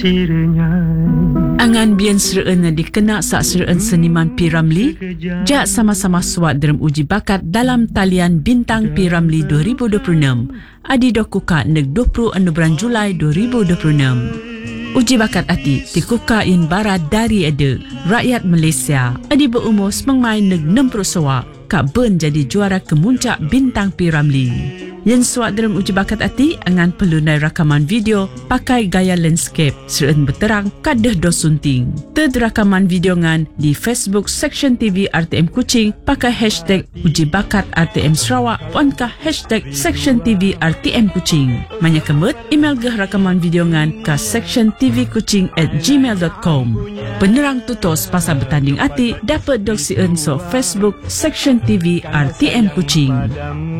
Angan bian sereen na dikena sak sereen seniman P. Ramlee, jak sama-sama suat dalam uji bakat dalam talian Bintang P. Ramlee 2026. Adi dokuka neg 20 bulan Julai 2026. Uji bakat ati dikuka in bara dari ada rakyat Malaysia. Adi berumur semangmai neg 60 sawak, kak ben jadi juara kemuncak Bintang P. Ramlee. Yang suat dalam uji bakat ati angan perlu nai rakaman video pakai gaya landscape serun berterang kadah dos sunting. Ted rakaman video ngan di Facebook Section TV RTM Kuching pakai hashtag uji bakat RTM Sarawak ponkah hashtag Section TV RTM Kuching. Manya kemut email geh rakaman video ngan ke sectiontvkuching@gmail.com. Penerang tutos pasal bertanding ati dapat doksien so Facebook Section TV RTM Kuching.